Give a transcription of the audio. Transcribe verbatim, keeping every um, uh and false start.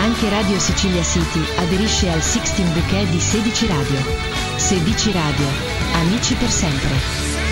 Anche Radio Sicilia City aderisce al sedici Bouquet di sedici Radio. sedici Radio, amici per sempre.